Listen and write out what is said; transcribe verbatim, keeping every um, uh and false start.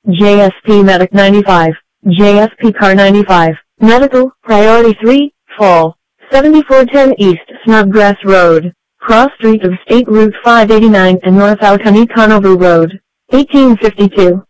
J S P Medic ninety-five, J S P Car ninety-five, Medical, Priority three, Fall, seventy-four ten East Snodgrass Road, Cross Street of State Route five eighty-nine and North Alcani Conover Road, eighteen fifty-two.